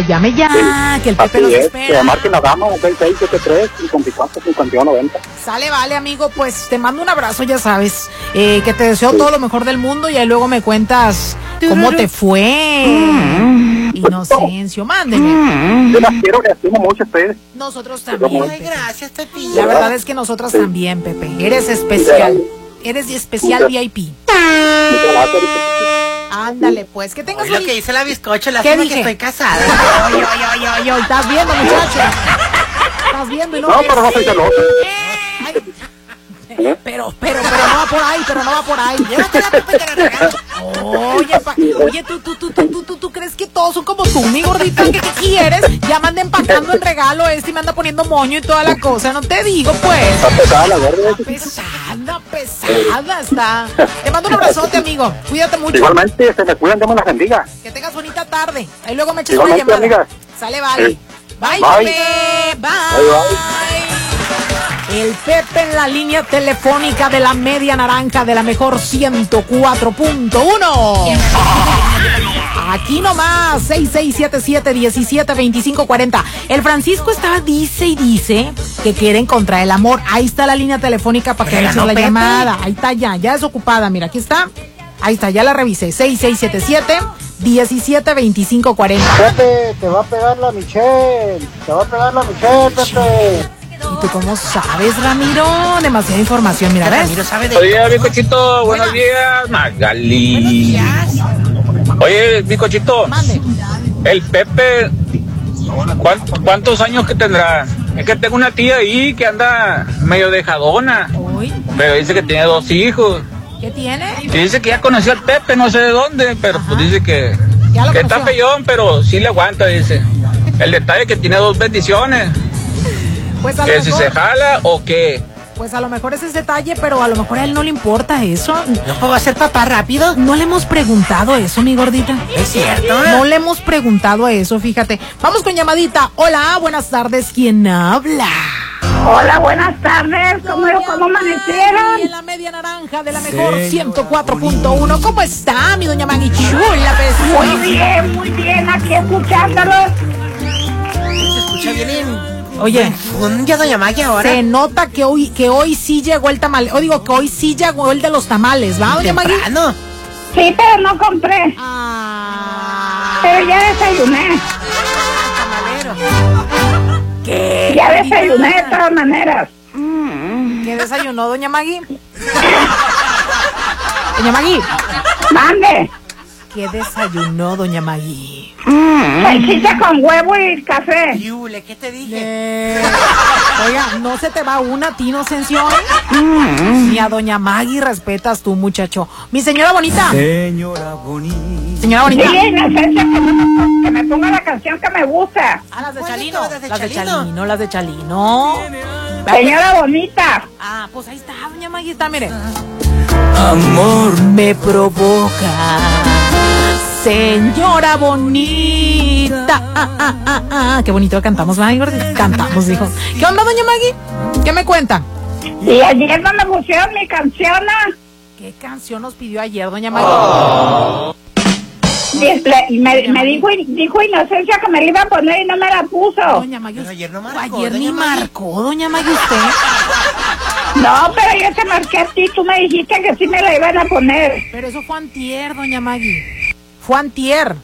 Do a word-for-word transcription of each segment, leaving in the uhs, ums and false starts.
llame ya, sí, que el Pepe los es, espera. Que marquen la dama, seis seis siete tres, cincuenta y cuatro, cincuenta y uno, noventa. Sale, vale, amigo, pues te mando un abrazo, ya sabes, eh, que te deseo sí. todo lo mejor del mundo y ahí luego me cuentas cómo te fue. Mm. Inocencio, mándeme. Mm. Yo las quiero, les estimo mucho a ustedes. Nosotros también. Ay, gracias, Pepe. La verdad es que nosotros sí. también, Pepe. Eres especial. Sí. Eres especial V I P. Ándale, pues, que tengas lo que dice la bizcocho, la ¿Qué que dije? estoy casada. Oye, oye, oye, oye, ¿estás viendo, muchacho? ¿Estás viendo y no? No, pero no soy celoso. ¿Eh? Pero, pero, pero no va por ahí, pero no va por ahí. Oye, pa, oye, ¿tú, tú, tú, tú, tú, tú, tú crees que todos son como tú, mi gordita? ¿Qué, qué quieres? Ya me anda empacando el regalo este y me anda poniendo moño y toda la cosa. No te digo, pues. Está pesada la gorda. Está pesada, pesada está. Te mando un abrazote, amigo. Cuídate mucho. Igualmente, se me cuidan, Dios me las bendiga. Que tengas bonita tarde. Ahí luego me echas una llamada. Amiga. Sale, vale. Sí. Bye, bye. Pepe. Bye. Bye, bye. El Pepe en la línea telefónica de la media naranja de la mejor ciento cuatro punto uno. Aquí nomás, seis seis siete siete, diecisiete veinticinco cuarenta. El Francisco estaba, dice y dice que quiere encontrar el amor. Ahí está la línea telefónica para que le echen la llamada. Ahí está ya, ya es ocupada. Mira, aquí está. Ahí está, ya la revisé. seis seis siete siete, diecisiete veinticinco cuarenta. Pepe, te va a pegar la Michelle. Te va a pegar la Michelle, Pepe. ¿Y tú cómo sabes, Ramiro? Demasiada información, mira, ¿ves? Ramiro sabe de... Oye, bizcochito, buenos días, Magali. Buenos días. Oye, bizcochito, Mande. El Pepe, ¿cuántos años que tendrá? Es que tengo una tía ahí que anda medio dejadona. Uy. Pero dice que tiene dos hijos. ¿Qué tiene? Y dice que ya conoció al Pepe, no sé de dónde, pero Ajá. pues dice que, que está feyón, pero sí le aguanta, dice. El detalle es que tiene dos bendiciones. Pues a ¿Que lo si mejor, se jala o qué? Pues a lo mejor es ese detalle, pero a lo mejor a él no le importa eso. ¿No puedo ser papá rápido? No le hemos preguntado eso, mi gordita. ¿Es cierto? No le hemos preguntado eso, fíjate. Vamos con llamadita. Hola, buenas tardes. ¿Quién habla? Hola, buenas tardes. ¿Cómo, cómo amanecieron? En la media naranja de la mejor ciento cuatro punto uno. ¿Cómo está, mi doña Maggie Chula? Muy bien, muy bien. Aquí escuchándolos. Se escucha bien en... Oye, un día doña Maggie ahora. Se nota que hoy que hoy sí llegó el tamal. O digo que hoy sí llegó el de los tamales, ¿va, doña Maggie? Sí, pero no compré. Ah. Pero ya desayuné. Tamalero. ¿Qué? Ya desayuné de todas maneras. ¿Qué desayunó, doña Maggie? Doña Maggie. Mande. ¿Qué desayunó, doña Maggie? Salchicha con huevo y café. Yule, ¿qué te dije? Eh, oiga, no se te va una a ti, Inocencio. Ni a doña Maggie respetas tú, muchacho. Mi señora bonita. Señora bonita. Señora bonita. Sí, Inocencia, que me, que me ponga la canción que me gusta. Ah, las de ¿Cuál Chalino. de Las de Chalino? Chalino, las de Chalino. Señora bonita. Ah, pues ahí está, doña Maggie, está, mire. Amor. Me provoca, señora bonita. Ah, ah, ah, ah. Qué bonito cantamos, ¿verdad? Cantamos, dijo. ¿Qué onda, doña Maggie? ¿Qué me cuenta? Y ayer no me pusieron mi canción. ¿Qué canción nos pidió ayer, doña Maggie? Oh. Y me, me dijo, dijo Inocencia que me la iba a poner y no me la puso. Doña Maggie, pero ayer no marcó. Ayer ni Maggie. marcó, doña Maggie, usted. No, pero yo te marqué a ti, tú me dijiste que sí me la iban a poner. Pero eso fue antier, doña Maggie. Fue antier.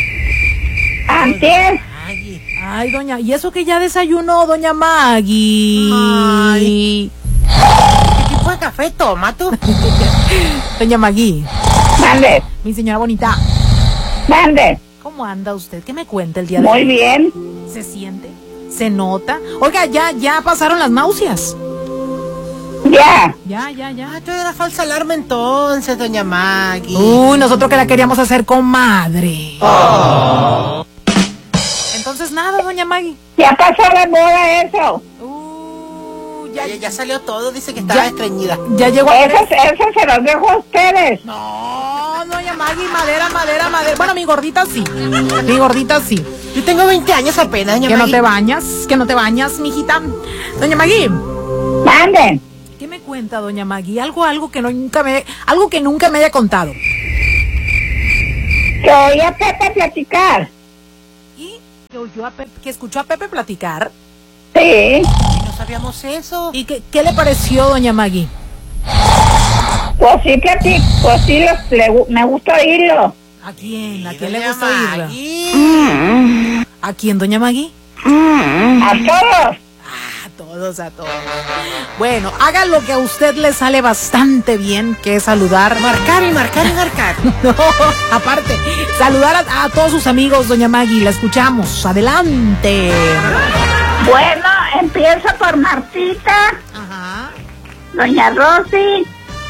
Antes. Maggie. Ay, doña, ¿y eso que ya desayunó, doña Maggie? Ay. ¿Qué tipo de café toma tú? Doña Maggie. Mande. Mi señora bonita. Mande. ¿Cómo anda usted? ¿Qué me cuenta el día de Muy hoy? bien. ¿Se siente? ¿Se nota? Oiga, ya, ya pasaron las náuseas. Ya. Ya, ya, ya. Ah, tú era falsa alarma entonces, doña Maggie. Uy, nosotros que la queríamos hacer comadre. Oh. Entonces nada, doña Maggie. Ya pasó de moda eso. Uh, ya, ya, ya salió todo, dice que estaba ya, estreñida. Ya llegó a... Eso, eso se los dejo a ustedes. No, doña Maggie, madera, madera, madera. Bueno, mi gordita sí. Mi gordita sí. Yo tengo veinte años apenas, doña que Maggie. Que no te bañas, que no te bañas, mijita. Doña Maggie. Manden. ¿Qué me cuenta, doña Maggie? Algo, algo que no, nunca me, algo que nunca me haya contado. Que oí a Pepe platicar. ¿Y? Que oyó a Pepe, que escuchó a Pepe platicar. Sí. No sabíamos eso. ¿Y qué, qué le pareció, doña Maggie? Pues sí que sí, pues sí le, le- me gusta oírlo. ¿A quién? ¿A Sí, quién le doña gusta oírla? Maggie. ¿A quién, doña Maggie? A todos. A todos, a todos. Bueno, haga lo que a usted le sale bastante bien, que es saludar. Marcar y marcar y marcar. No, aparte, saludar a, a todos sus amigos, doña Maggie. La escuchamos. Adelante. Bueno, empiezo por Martita, Ajá. doña Rosy,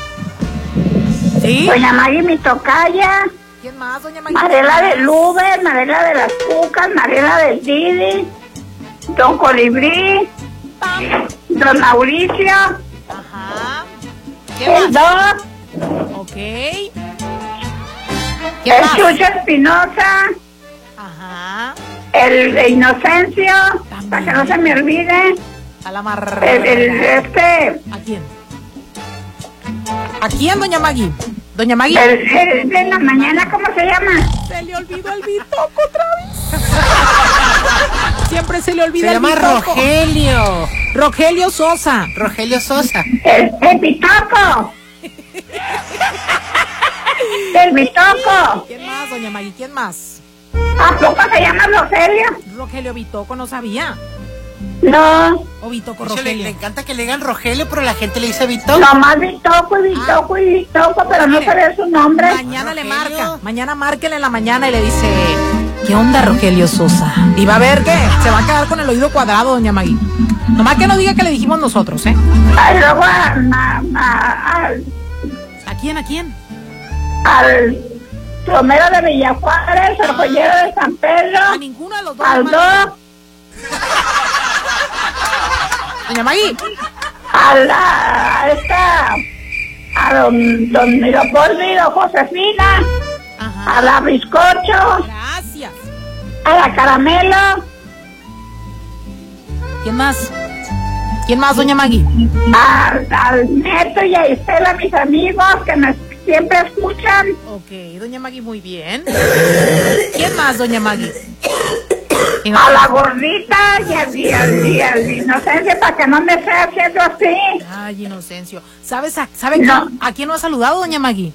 ¿Sí? doña Maggie mi tocaya, ¿Quién más, doña Maggie? Marela del Uber, Marela de las Cucas, Marela del Didi, don Colibrí, don Mauricio, Ajá. ¿Quién el más? Doc, Ok. el ¿Quién más? Chucho Espinosa, Ajá. el de Inocencio, para que no se me olvide, A la mar... el, el este, ¿A quién? ¿A quién, doña Maggie? Doña Maggie. el, el de la mañana, ¿cómo se llama? Se le olvidó el bitoco otra vez. Siempre se le olvida Se el llama bitoco. Rogelio. Rogelio Sosa. Rogelio Sosa. El, el Bitoco. El Bitoco. ¿Quién más, doña Maggie? ¿Quién más? ¿A poco se llama Rogelio? Rogelio Bitoco, no sabía. No, O Bitoco De hecho, le, le Rogelio. encanta que le digan Rogelio, pero la gente le dice Vito. nomás Bitoco y Bitoco y Bitoco, pero no sabía su nombre. Mañana le Rogelio. marca. Mañana márquenle en la mañana y le dice: ¿qué onda, Rogelio Sosa? Y va a ver que se va a quedar con el oído cuadrado, doña Maggie. Nomás que no diga que le dijimos nosotros, ¿eh? Ah, luego a- a- a- al, ¿A quién? ¿A quién? al Romero de Villajuárez, al joyero de San Pedro, A ninguno de los dos. al doña Maggie. Doc, Doña Maggie. a la, a esta, a don, don Leopoldo, don Josefina, Ajá. a la Bizcocho, Gracias. a la Caramelo, ¿Quién más? ¿Quién más, doña Maggie? al, al Neto y a Estela, mis amigos que me siempre escuchan, Ok, doña Maggie, muy bien. ¿Quién más, doña Maggie? ¿Quién a más? la gordita y al, y al, y al Inocencia para que no me esté haciendo así. Ay, Inocencio. ¿Sabes a, ¿sabe No. quién- a quién no ha saludado, doña Maggie?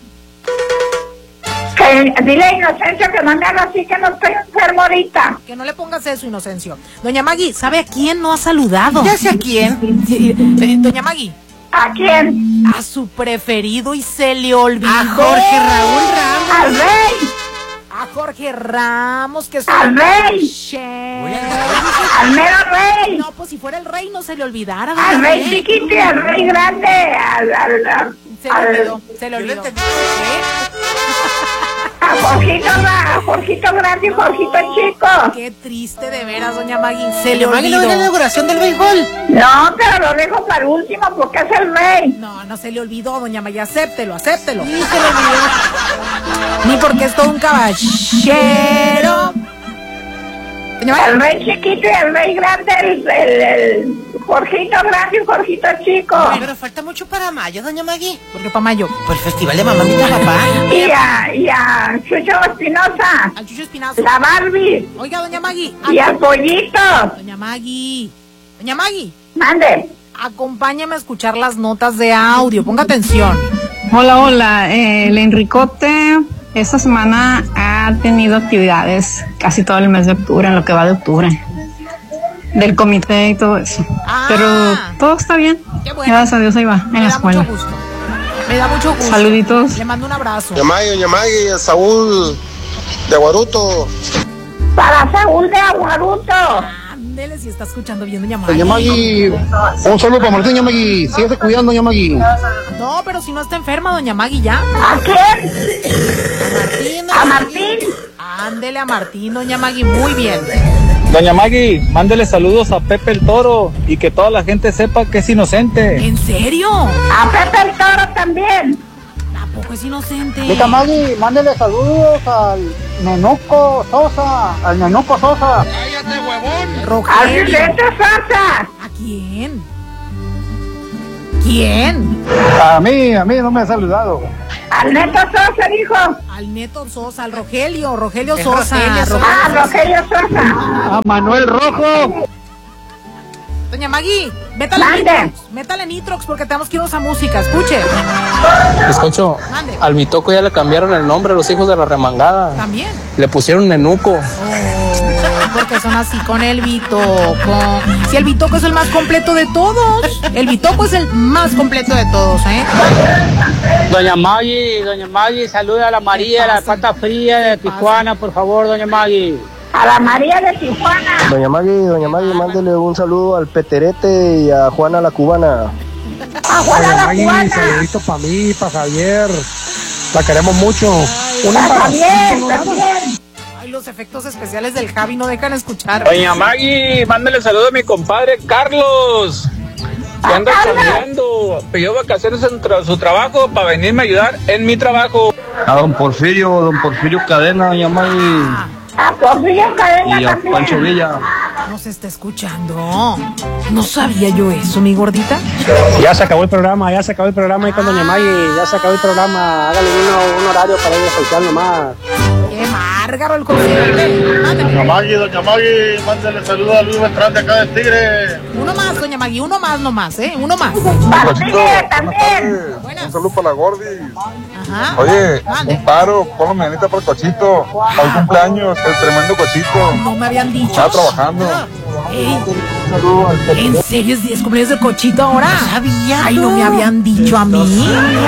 Que, dile a Inocencia que no me haga así, que no estoy enfermo ahorita. Que no le pongas eso, Inocencio. Doña Maggie, ¿sabe a quién no ha saludado? Ya sé a quién. Sí, eh, doña Maggie, ¿A quién? a su preferido y se le olvidó. A Jorge Raúl Ramos. Al rey, A Jorge Ramos, que es Al rey. Che. al mero rey, No, pues si fuera el rey no se le olvidara. al doña rey Maggie. chiquito y al rey grande, al, al, al, Se le al- olvidó, se le Yo lo olvidó. entendí. a Jorgito, Ra- a Jorgito grande y Jorgito chico. Qué triste de veras, doña Maggie. Se le Doña Maggie no ve la olvidó. inauguración del béisbol. No, pero lo dejo para el último porque es el rey. No, no se le olvidó, doña Maggie. Acéptelo, acéptelo. Sí, se le olvidó. Ni porque es todo un caballero. Doña El Maggie. rey chiquito y el rey grande, el, el, el Jorgito grande y Jorgito chico. Pero falta mucho para mayo, doña Maggie. Porque pa' mayo. Por el festival de mamá, mi papá. Y a, y a Chucho Espinosa, Al Chucho Espinazo. la Barbie Oiga, doña Maggie. y a- al Pollito. Doña Maggie. Doña Maggie. Mande. Acompáñame a escuchar las notas de audio. Ponga atención. Hola, hola. Eh, el Enricote esta semana ha tenido actividades casi todo el mes de octubre, en lo que va de octubre, del comité y todo eso. Ah. Pero todo está bien. Qué bueno. Gracias a Dios ahí va, en Me la da escuela. mucho gusto. Me da mucho gusto. Saluditos. Le mando un abrazo. Doña Maggie, doña Maggie, el Saúl de Guaruto. Para Saúl de Aguaruto. Ándele si está escuchando bien, doña Maggie. Doña Maggie, un saludo para Martín, doña Maggie. Síguese cuidando, doña Maggie. No, pero si no está enferma, doña Maggie, ya. ¿A quién? Martín, A Martín. Ándele a Martín, doña Maggie, muy bien. Doña Maggie, mándele saludos a Pepe el Toro y que toda la gente sepa que es inocente. ¿En serio? A Pepe el Toro también. Tampoco es inocente. Doña Maggie, mándele saludos al Nenuco Sosa. Al Nenuco Sosa. Al Rogelio. Vicente Sosa. ¿A quién? quién? A mí, a mí no me ha saludado. Al Neto Sosa, dijo. Al Neto Sosa, al Rogelio, Rogelio Es Sosa. Rogelio Sosa. Ah, Rogelio Sosa. A Manuel Rojo. Doña Maggie, métale Mande. Nitrox, métale Nitrox porque tenemos que irnos a música, escuche. Bizcocho, Mande. al Bitoco ya le cambiaron el nombre a los hijos de la remangada. También. Le pusieron Nenuco. Oh, porque son así con el Bitoco. Si el Bitoco es el más completo de todos. El Bitoco es el más completo de todos, ¿eh? Doña Maggie, doña Maggie, saluda a la María, la pata fría de Tijuana, por favor, doña Maggie. A la María de Tijuana. Doña Maggie, doña Maggie, mándele un saludo al Peterete y a Juana la Cubana. A Juana la Maggie, Cubana. saludito para mí, para Javier. La queremos mucho. Un Está embarazo. bien, está bien. Ay, los efectos especiales del Javi no dejan escuchar. Doña Maggie, mándale saludo a mi compadre Carlos, que anda cambiando. Pidió vacaciones en tra- su trabajo para venirme a ayudar en mi trabajo. A don Porfirio, don Porfirio Cadena, doña Maggie. A Porfirio Cadena Y a también. Pancho Villa. Nos está escuchando. No sabía yo eso, mi gordita. Ya se acabó el programa, ya se acabó el programa ahí con doña Maggie, ya se acabó el programa, hágale uno, un horario para ir a escuchar nomás. Qué márgaro el concierto. Mándale. Doña Maggie, doña Maggie, mándele saludo a Luis Beltrán de acá del Tigre. Uno más, doña Maggie, uno más nomás, ¿eh? Uno más. Martínez también. Buenas. Un saludo para la Gordi. Ajá. Oye, Mande. un paro, ponlo mañanita para el cochito. Al cumpleaños, el tremendo cochito. No me habían dicho. Estaba trabajando. Ey, ¿en serio es cumpleaños del cochito ahora? sabía, Ay, no no. me habían dicho a mí.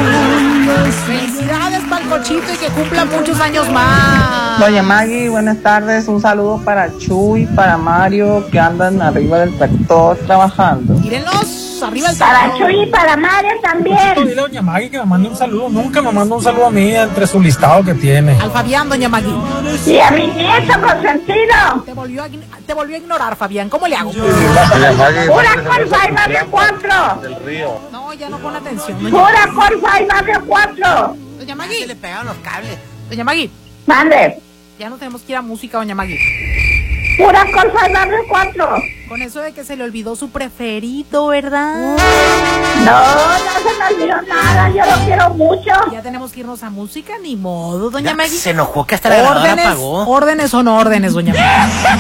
Felicidades para el cochito y que cumpla muchos años más. Doña Maggie, buenas tardes. Un saludo para Chuy, para Mario, que andan arriba del tractor trabajando. Mírenlos, arriba el Para tractor. Chuy y para Mario también. Dile a doña Maggie que me mande un saludo, nunca me manda un saludo a mí entre su listado que tiene. Al Fabián, doña Maggie. Y a mi nieto consentido. Te volvió a, ign- te volvió a ignorar, Fabián. ¿Cómo le hago? Doña Maggie, Pura Corfa y Barrio cuatro. del río. No, ya no pone atención. Doña, Pura Corfa y Barrio cuatro. doña Se Maggie. le pegaron los cables. Doña Maggie. Mande. Ya no tenemos que ir a música, doña Maggie. Pura Corfa y Barrio cuatro. Con eso de que se le olvidó su preferido, ¿verdad? No, no se me olvidó nada. Yo lo quiero mucho. Ya tenemos que irnos a música, ni modo, doña Ya, Maggie. se enojó que hasta la grabadora Órdenes, apagó. órdenes son órdenes, doña Maggie.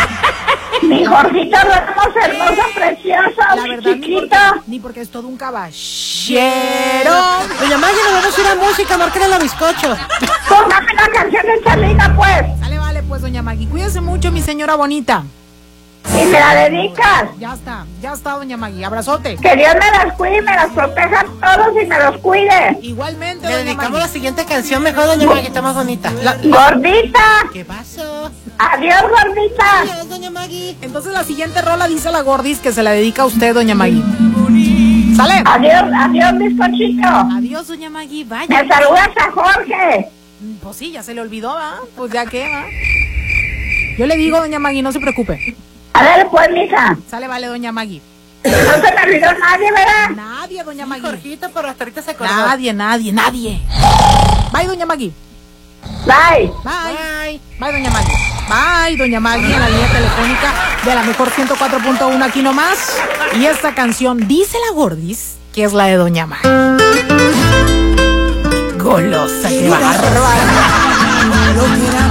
Mi Jorgito Ramos, hermoso, precioso, La mi verdad, ni chiquito. porque, ni porque es todo un caballero. Doña Maggie, nos vamos a ir a música, márquenle los bizcochos. Póngame la canción de Chalina, pues. Sale, vale, pues, doña Maggie. Cuídese mucho, mi señora bonita. Y me la dedicas. Ya está, ya está, doña Maggie. Abrazote. Que Dios me las cuide y me las proteja a todos y me los cuide. Igualmente, Le doña dedicamos Maggie. la siguiente canción mejor, doña Maggie, está más bonita. La- Gordita. ¿Qué pasó? Adiós, gordita. Adiós, doña Maggie. Entonces la siguiente rola dice la Gordis que se la dedica a usted, doña Maggie. ¿Sale? Adiós, adiós, bizcochito. Adiós, doña Maggie. Vaya. Me saludas a Jorge. Pues sí, ya se le olvidó, ¿va? Pues ya qué, ¿va? Yo le digo, doña Maggie, no se preocupe. A ver, pues, mija. Sale, vale, doña Maggie. No se me olvidó nadie, ¿verdad? Nadie, doña Maggie. Jorgito, pero hasta ahorita se acordó. Nadie, nadie, nadie. Bye, doña Maggie. Bye. Bye. Bye. Bye, doña Maggie. Bye, doña Maggie, en la línea telefónica de la mejor ciento cuatro punto uno aquí nomás. Y esta canción dice la Gordis que es la de doña Maggie. Golosa, qué bárbara.